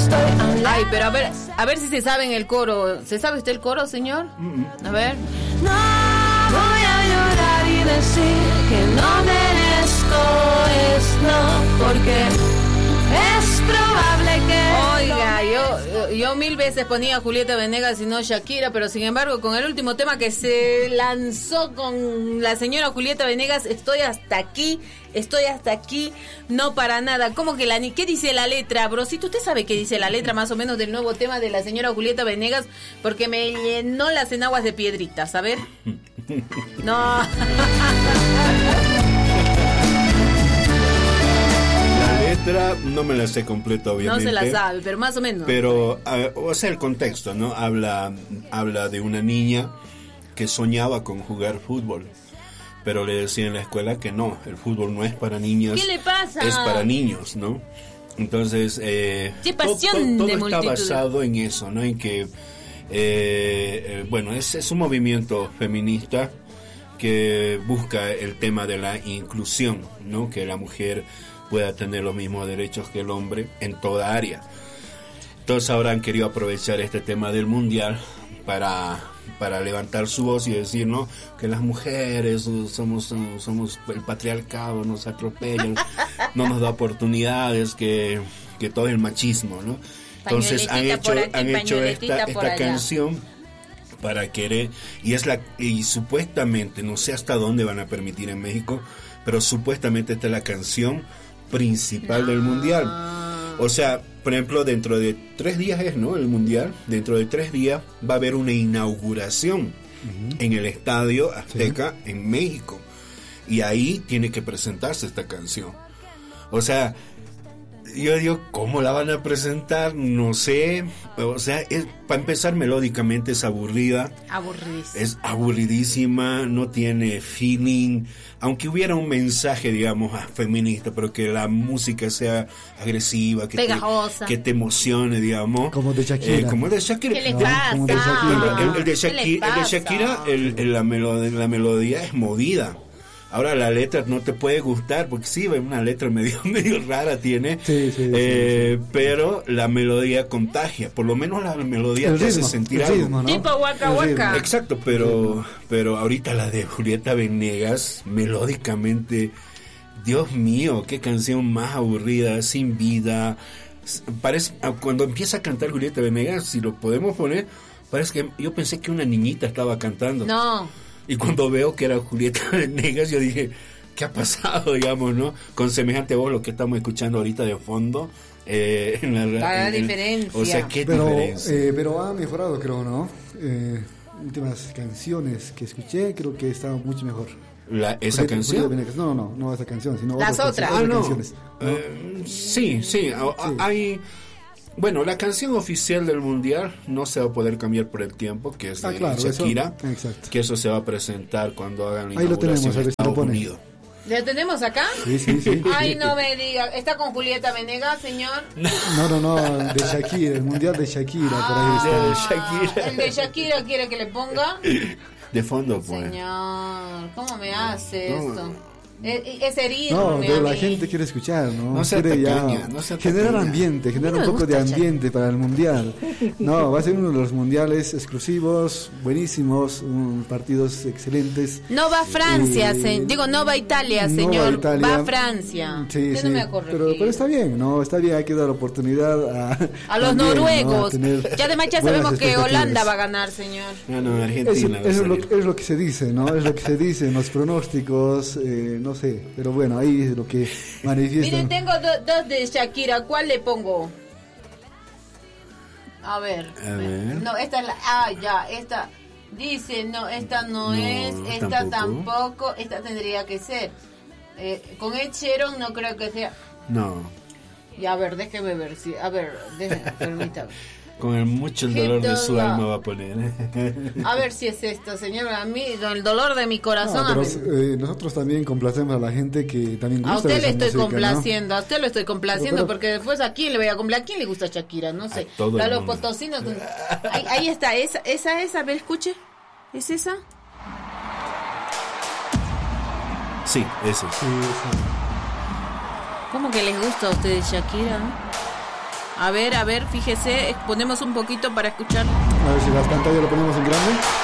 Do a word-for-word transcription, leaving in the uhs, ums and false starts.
estoy. Ay, pero a ver, a ver si se sabe en el coro. ¿Se sabe usted el coro, señor? Mm-mm. A ver. No voy a llorar y decir que no merezco esto, porque es probable que... Oiga, yo, yo mil veces ponía a Julieta Venegas y no Shakira, pero sin embargo con el último tema que se lanzó con la señora Julieta Venegas, estoy hasta aquí, estoy hasta aquí, no para nada. ¿Cómo que la ni qué dice la letra, brocito? ¿Usted sabe qué dice la letra más o menos del nuevo tema de la señora Julieta Venegas? Porque me llenó las enaguas de piedritas, a ver. No. Letra no me la sé completa, obviamente. No se la sabe, pero más o menos. Pero, uh, o sea, el contexto, ¿no? Habla, habla de una niña que soñaba con jugar fútbol, pero le decía en la escuela que no, el fútbol no es para niñas. ¿Qué le pasa? Es para niños, ¿no? Entonces, eh, ¡qué pasión todo, todo de está multitud! basado en eso, ¿no? En que, eh, eh, bueno, es, es un movimiento feminista que busca el tema de la inclusión, ¿no? Que la mujer pueda tener los mismos derechos que el hombre en toda área. Entonces ahora han querido aprovechar este tema del mundial para, para levantar su voz y decir, ¿no?, que las mujeres somos, somos el patriarcado, nos atropellan, no nos da oportunidades, que, que todo es el machismo, ¿no? Entonces han hecho, aquí, han hecho esta, esta canción para querer, y es la y supuestamente, no sé hasta dónde van a permitir en México, pero supuestamente esta es la canción principal no. del mundial. O sea, por ejemplo, dentro de tres días es, ¿no?, el mundial. Dentro de tres días va a haber una inauguración uh-huh. en el Estadio Azteca, sí, en México, y ahí tiene que presentarse esta canción. O sea, yo digo, ¿cómo la van a presentar? No sé. O sea, es, para empezar, melódicamente es aburrida. Aburridísima. Es aburridísima, no tiene feeling. Aunque hubiera un mensaje, digamos, feminista, pero que la música sea agresiva, que, pegajosa, te, que te emocione, digamos. Como de Shakira. Eh, como de Shakira. ¿Qué le pasa? No, de Shakira. El, el, el de Shakira, el de Shakira el, el, la, melodía, la melodía es movida. Ahora la letra no te puede gustar, porque sí, una letra medio, medio rara tiene, sí, sí, eh, sí, sí. pero la melodía contagia, por lo menos la melodía el te ritmo, hace sentir algo. Ritmo, ¿no? Tipo Waka Waka. Exacto, pero, pero ahorita la de Julieta Venegas, melódicamente, Dios mío, qué canción más aburrida, sin vida. Parece, cuando empieza a cantar Julieta Venegas, si lo podemos poner, parece que yo pensé que una niñita estaba cantando. No. Y cuando veo que era Julieta Venegas, yo dije, ¿qué ha pasado, digamos, no? Con semejante voz, lo que estamos escuchando ahorita de fondo. Eh, en la, la en, diferencia. O sea, ¿qué pero, diferencia? Eh, pero ha mejorado, creo, ¿no? Eh, últimas canciones que escuché, creo que estaba mucho mejor. La, ¿Esa Julieta, canción? Julieta Venegas. No, no, no esa canción, sino las otras. otras ah, no. canciones. ¿No? Eh, sí, sí, sí. Hay... Bueno, la canción oficial del mundial no se va a poder cambiar por el tiempo, que es de ah, claro, Shakira, eso, exacto. que eso se va a presentar cuando hagan la Ahí inauguración en Estados Unidos. ¿Lo tenemos acá? Sí, sí, sí. Ay, no me diga. ¿Está con Julieta Venegas, señor? No, no, no, de Shakira, el mundial de Shakira, ah, por ahí está. De Shakira. ¿El de Shakira quiere que le ponga? De fondo, pues. Señor, ¿cómo me hace no. esto? Es, es No, pero la mí. gente quiere escuchar, ¿no? No sea quiere tacaña, ya no sea generar tacaña. ambiente, generar un poco de ambiente para el mundial. No, va a ser uno de los mundiales exclusivos, buenísimos, um, partidos excelentes. No va a Francia, eh, se, digo, no va a Italia, señor, no va, a, Italia. Va a Francia. Sí, sí, no me pero, pero está bien, ¿no? Está bien, hay que dar oportunidad a, a los también, noruegos. ¿no? Ya además ya sabemos que Holanda va a ganar, señor. No, no, Argentina. Es, es, lo, es lo que se dice, ¿no? Es lo que se dice en los pronósticos, eh, no sé, pero bueno. Ahí es lo que manifiesta. Miren, tengo do, dos de Shakira. ¿Cuál le pongo? A ver. A ver. No, esta es la. Ah, ya, esta. Dice, no, esta no, no es. Esta tampoco. tampoco. Esta tendría que ser. Eh, con Ed Sheeran no creo que sea. No. Y a ver, déjeme ver si. A ver, déjeme, permítame. Con el mucho el dolor de su alma va a poner. A ver si es esto, señor. A mí, el dolor de mi corazón. No, pero eh, nosotros también complacemos a la gente que también gusta. A usted de le estoy música, complaciendo, ¿no? a usted lo estoy complaciendo, pero, pero, porque después a quién le voy a complacer. ¿A quién le gusta Shakira? No sé. A, a los potosinos. Ahí, ahí está, esa, esa es, a ver, escuche. ¿Es esa? Sí, esa. Sí, esa. ¿Cómo que les gusta a ustedes Shakira? A ver, a ver, fíjese, ponemos un poquito para escuchar. A ver si las pantallas lo ponemos en grande.